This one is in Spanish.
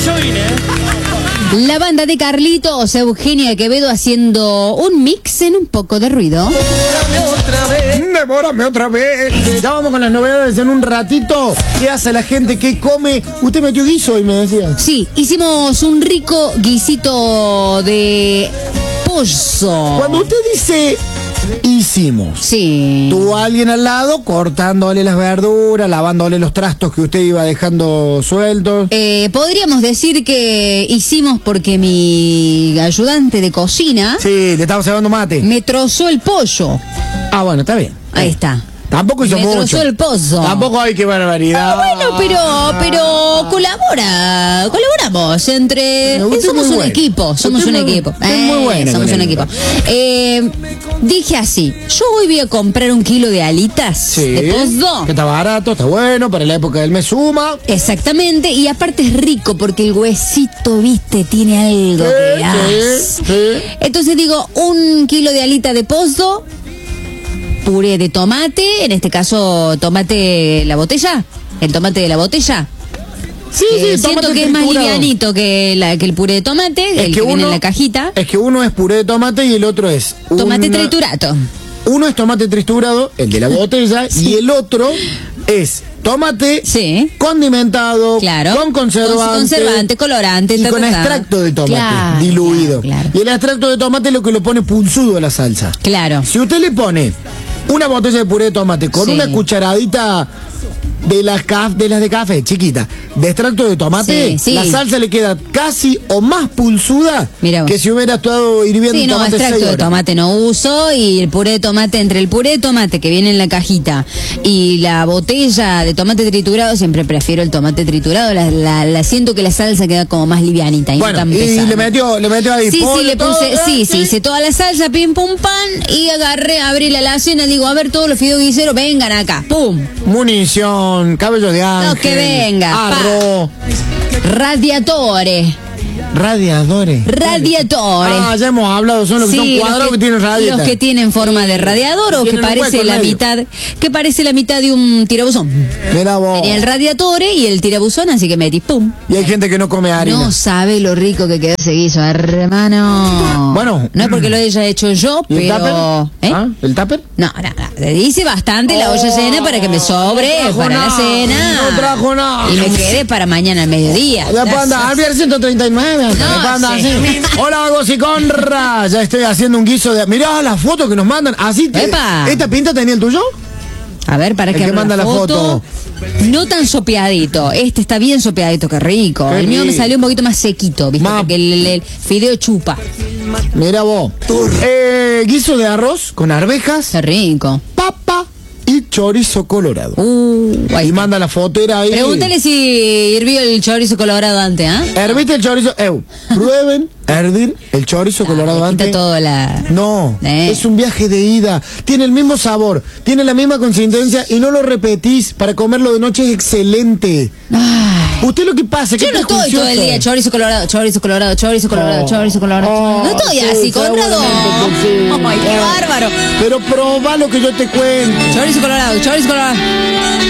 La banda de Carlitos, Eugenia Quevedo haciendo un mix en un poco de ruido. Devórame otra vez. Ya vamos con las novedades en un ratito. ¿Qué hace la gente? ¿Qué come? Usted metió guiso hoy, me decía. Sí, hicimos un rico guisito de pollo. Cuando usted dice hicimos, Sí. tuvo alguien al lado cortándole las verduras, lavándole los trastos que usted iba dejando sueltos. Podríamos decir que hicimos porque mi ayudante de cocina Sí, le estaba cebando mate. me trozó el pollo. Ah, bueno, está bien. Ahí está. Tampoco hizo Me mucho. trozó el pozo. Tampoco hay que barbaridad. Bueno, pero colaboramos entre... Usted somos muy un bueno. equipo, somos Usted un muy- equipo. usted muy buena Somos con un el equipo. Dije así, yo hoy voy a comprar 1 kilo de alitas Sí. de pollo. Que está barato, está bueno, para la época del mes suma. Exactamente, y aparte es rico porque el huesito, viste, tiene algo que hace. sí. Entonces digo, 1 kilo de alita de pollo, puré de tomate, en este caso tomate la botella, el tomate de la botella. Sí, Siento tomate que es más triturado. livianito que el puré de tomate, el que viene en la cajita. Es que uno es puré de tomate y el otro es Tomate triturato. Uno es tomate triturado, el de la botella, y el otro es tomate Sí. condimentado, Claro. con conservante, colorante, y con extracto de tomate Claro, diluido. Claro. Y el extracto de tomate es lo que lo pone pulsudo a la salsa. Claro. Si usted le pone una botella de puré de tomate con Sí. una cucharadita de las de café, chiquita, de extracto de tomate, Sí, sí. la salsa le queda casi o más pulsuda Mira vos. que si hubiera estado hirviendo Sí, no, tomate 6 extracto de horas. tomate no uso, y el puré de tomate, entre el puré de tomate que viene en la cajita y la botella de tomate triturado, siempre prefiero el tomate triturado, la siento que la salsa queda como más livianita y Bueno, no tan y pesada. le metió ahí. Sí, pollo, le puse, todo, sí, hice toda la salsa, pim pum pan, y abrí la alacena, digo, a ver, todos los fideos guiseros, vengan acá, pum, Munición, cabello de ángel. que venga, pa. Arroz, radiadores. radiadores. Ah, ya hemos hablado, son los que son cuadrados que tienen radieta. Los que tienen forma de radiador o que Tienen un parece hueco en la medio. mitad, que parece la mitad de un tirabuzón. Mira vos. Tenía el radiatore y el tirabuzón, así que metí pum. Y hay gente que no come harina. No sabe lo rico que quedó ese guiso, hermano. Bueno. No es porque lo haya hecho yo, ¿Y el tupper? pero... ¿Eh? ¿Ah? ¿El tupper? No. Le hice bastante la olla llena para que me sobre no trajo para la nada, cena. no trajo nada. Y me quede para mañana al mediodía. Ya puedo andar, al viernes 139. No, puedo andar sí. así. Hola, Gociconra. Ya estoy haciendo un guiso de. Mirá las fotos que nos mandan. Así. ¡Epa! ¿Esta pinta tenía el tuyo? A ver, para El que que abra manda la foto. No tan sopeadito. Este está bien sopeadito, qué rico. Qué El mío me rico. salió un poquito más sequito, ¿viste? Más- Porque el fideo chupa. Mira vos. Guiso de arroz con arvejas, Qué rico. papa y chorizo colorado. Ahí Y está. manda la fotera ahí. Pregúntale si hirvió el chorizo colorado antes, ¿ah? Herviste el chorizo. Prueben hervir el chorizo colorado Le quita antes. todo la... No, Eh. es un viaje de ida. Tiene el mismo sabor, tiene la misma consistencia y no lo repetís. Para comerlo de noche es excelente. Ay. Usted lo que pasa es que Yo no estoy todo el día chorizo colorado, chorizo colorado, chorizo colorado, Oh. chorizo colorado. Oh, No estoy sí, así, Conrado. seguramente que sí. Ay, qué bárbaro. Pero probá lo que yo te cuento. Chorizo colorado, chorizo colorado.